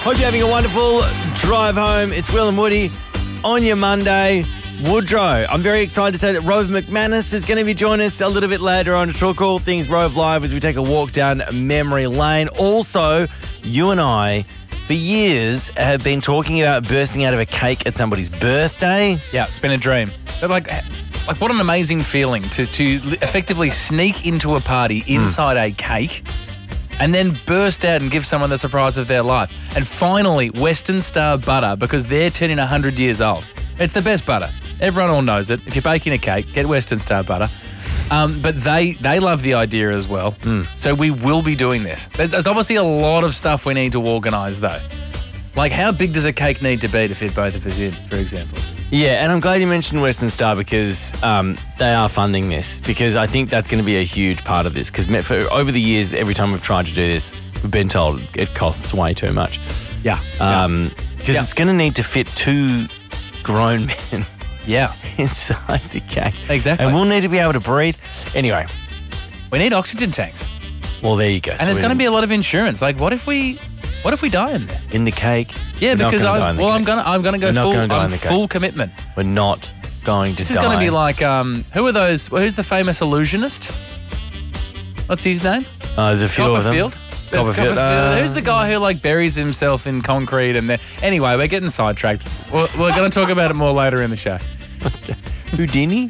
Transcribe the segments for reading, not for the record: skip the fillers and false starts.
Hope you're having a wonderful drive home. It's Will and Woody on your Monday. Woodrow, I'm very excited to say that Rove McManus is going to be joining us a little bit later on to talk all things Rove Live as we take a walk down memory lane. Also, you and I, for years, have been talking about bursting out of a cake at somebody's birthday. Yeah, it's been a dream. But like what an amazing feeling to effectively sneak into a party inside a cake and then burst out and give someone the surprise of their life. And finally, Western Star butter, because they're turning 100 years old. It's the best butter. Everyone all knows it. If you're baking a cake, get Western Star butter. But they love the idea as well. So we will be doing this. There's obviously a lot of stuff we need to organise, though. Like, how big does a cake need to be to fit both of us in, for example? Yeah, and I'm glad you mentioned Western Star because they are funding this, because I think that's going to be a huge part of this. Because over the years, every time we've tried to do this, we've been told it costs way too much. Yeah. Because it's going to need to fit 2 grown men. Yeah. Inside the cake. Exactly. And we'll need to be able to breathe. Anyway. We need oxygen tanks. Well, there you go. And there's going to be a lot of insurance. Like, what if we die in there? In the cake? Yeah, because I'm going to go full commitment. We're not going to die. This is going to be like, who are those? Who's the famous illusionist? What's his name? There's a few of them. Copperfield. Who's the guy who like buries himself in concrete and anyway, we're getting sidetracked. We're going to talk about it more later in the show. Houdini?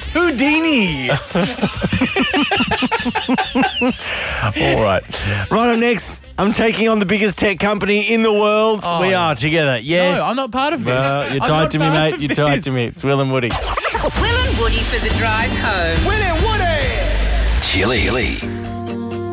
All right. Right up next, I'm taking on the biggest tech company in the world. We are together. Yes. No, I'm not part of this. You're tied to me, mate. You're tied to me. It's Will and Woody. Will and Woody for the drive home. Will and Woody! Chili.